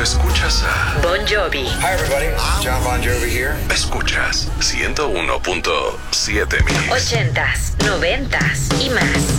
escuchas a Bon Jovi. Hi everybody, John Bon Jovi here. Escuchas 101.7 mil. 80s, 90s y más.